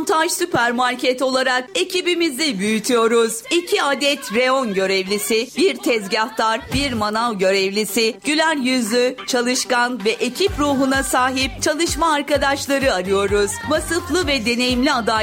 Taş Süpermarket olarak ekibimizi büyütüyoruz. 2 adet reyon görevlisi, 1 tezgahtar, 1 manav görevlisi, güler yüzlü, çalışkan ve ekip ruhuna sahip çalışma arkadaşları arıyoruz. Vasıflı ve deneyimli aday